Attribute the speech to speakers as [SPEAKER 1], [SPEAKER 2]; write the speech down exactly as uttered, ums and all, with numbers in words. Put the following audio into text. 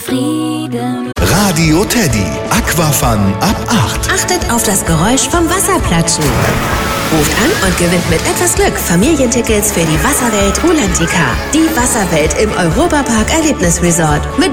[SPEAKER 1] Frieden.
[SPEAKER 2] Radio Teddy, Aquafun ab acht.
[SPEAKER 3] Achtet auf das Geräusch vom Wasserplatschen. Ruft an und gewinnt mit etwas Glück Familientickets für die Wasserwelt Rulantica. Die Wasserwelt im Europapark Erlebnisresort mit